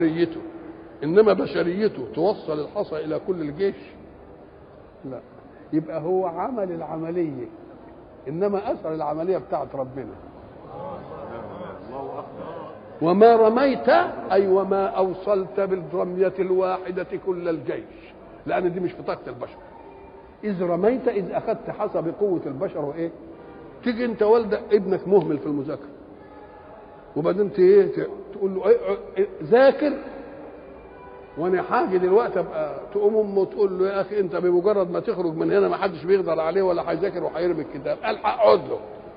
بشريته، انما بشريته توصل الحصى الى كل الجيش؟ لا. يبقى هو عمل العمليه، انما اثر العمليه بتاعت ربنا. وما رميت اي وما اوصلت بالرميه الواحده كل الجيش، لان دي مش في طاقه البشر. اذ رميت اذ اخذت حسب قوه البشر. وايه تيجي انت والد ابنك مهمل في المذاكره، وبعدين تقول له ذاكر وانا حاجه دلوقتي ابقى، تقوم امه تقول له يا اخي انت بمجرد ما تخرج من هنا ما حدش بيقدر عليه ولا هيذاكر وهيرمي الكتاب. الحق اقعد له،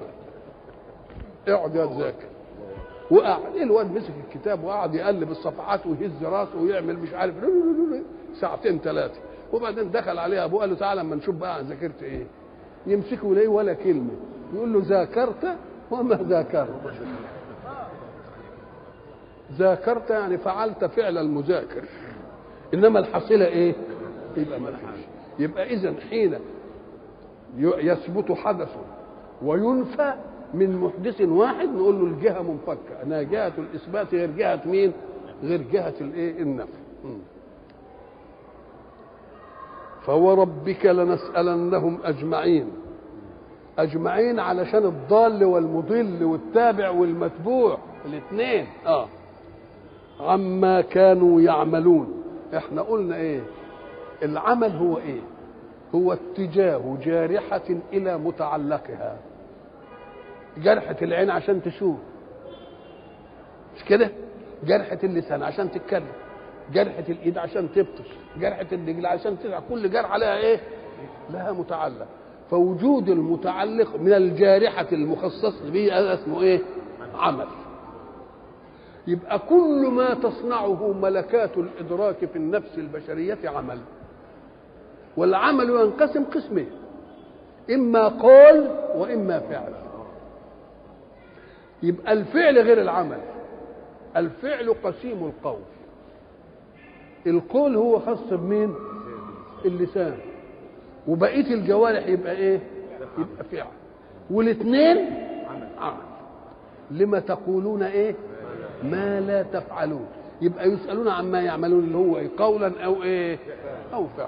اقعد يا تذاكر. وقعد الواد مسك الكتاب وقعد يقلب الصفحات ويهز راسه ويعمل مش عارف ساعتين ثلاثه، وبعدين دخل عليه ابوه قال له تعالى اما نشوف بقى ذاكرت ايه. يمسكه يلاقيه ولا كلمه، يقول له ذاكرت وما ذاكرت. ذاكرت يعني فعلت فعل المذاكر، انما الحصيله ايه؟ يبقى ما فيش. يبقى اذا حين يثبت حدث وينفى من محدث واحد نقول له الجهه منفكه، انها جهه الاثبات غير جهه مين؟ غير جهه الايه؟ النفي. فوربك لنسألنهم اجمعين. اجمعين علشان الضال والمضل والتابع والمتبوع الاثنين. عما كانوا يعملون. احنا قلنا ايه؟ العمل هو ايه؟ هو اتجاه جارحة الى متعلقها. جرحة العين عشان تشوف، مش كده؟ جرحة اللسان عشان تتكلم، جرحة الايد عشان تبطش، جرحة الرجل عشان تسعى. كل جرحة لها ايه؟ لها متعلق. فوجود المتعلق من الجارحة المخصص به هذا اسمه ايه؟ عمل. يبقى كل ما تصنعه ملكات الإدراك في النفس البشرية عمل. والعمل ينقسم قسمين، إما قول وإما فعل. يبقى الفعل غير العمل. الفعل قسيم القول، القول هو خاص بمين؟ اللسان. وبقية الجوارح يبقى إيه؟ يبقى فعل. والاثنين عمل. لما تقولون إيه؟ ما لا تفعلون. يبقى يسألون عما يعملون اللي هو إيه؟ قولا أو إيه؟ أو فعلا.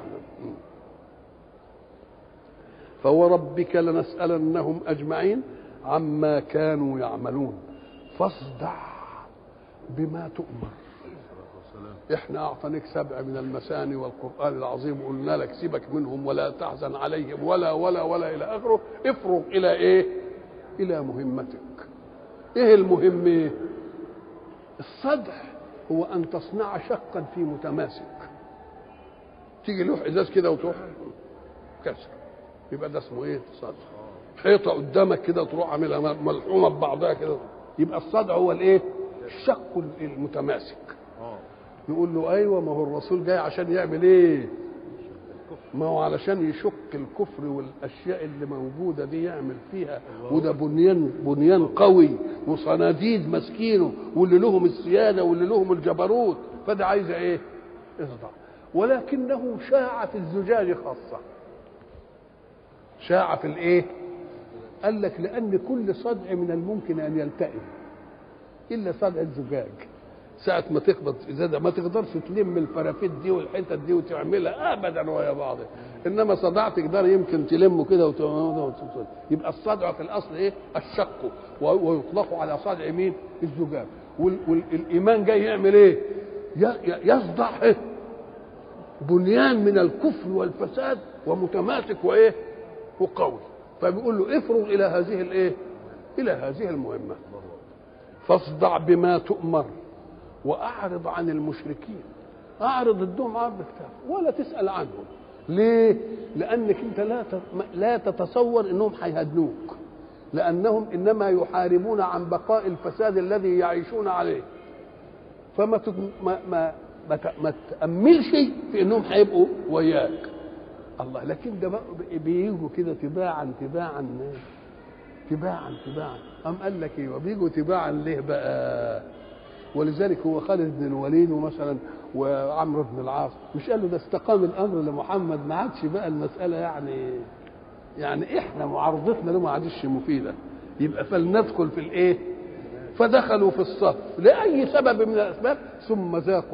فوربك لنسألنهم أجمعين عما كانوا يعملون فاصدع بما تؤمر. احنا اعطيناك 7 من المثاني والقرآن العظيم وقلنا لك سيبك منهم ولا تحزن عليهم ولا ولا ولا الى اخره. افرغ الى ايه؟ الى مهمتك. ايه المهمة؟ الصدع هو ان تصنع شقا في متماسك. تيجي لوح ازاز كده وتروح كسر، يبقى ده اسمه ايه؟ صدع. حيطه قدامك كده تروح عاملها ملحومه ببعضها كده، يبقى الصدع هو الايه؟ الشق المتماسك. نقول له ايوه، ما هو الرسول جاي عشان يعمل ايه؟ ما هو علشان يشق الكفر والاشياء اللي موجوده دي يعمل فيها، وده بنيان قوي وصناديد ماسكينه واللي لهم السياده واللي لهم الجبروت. فده عايزه ايه؟ اصدع. ولكنه شاع في الزجاج خاصه. شاع في الايه؟ قال لك لان كل صدع من الممكن ان يلتئم الا صدع الزجاج. ساعة ما تخبط ازازه ما تقدرش تلم الفرافيت دي والحتت دي وتعملها ابدا ويا بعض، انما صدع تقدر يمكن تلمه كده يبقى الصدع في الاصل ايه؟ الشق، ويطلق على صدع مين؟ الزجاج. والايمان جاي يعمل ايه؟ يصدع إيه؟ بنيان من الكفر والفساد ومتماسك وايه؟ وقوي. فبيقول له افرغ الى هذه الايه؟ الى هذه المهمه. فاصدع بما تؤمر واعرض عن المشركين. اعرض الدم عرض كتاب ولا تسال عنهم. ليه؟ لانك انت لا تتصور انهم هيهدنوك، لانهم انما يحاربون عن بقاء الفساد الذي يعيشون عليه. فما ما تاملش في انهم هيبقوا وياك. الله، لكن ده بيجوا كده تباعا تباعا تباعا تباعا. قال لك ايه؟ وبيجوا تباعا ليه بقى؟ ولذلك هو خالد بن الوليد ومثلا وعمرو بن العاص مش قالوا ده استقام الامر لمحمد، ما عادش بقى المساله يعني احنا معارضتنا له ما عادش مفيده. يبقى فلندخل في الايه؟ فدخلوا في الصف لأي سبب من الأسباب ثم ذاقوا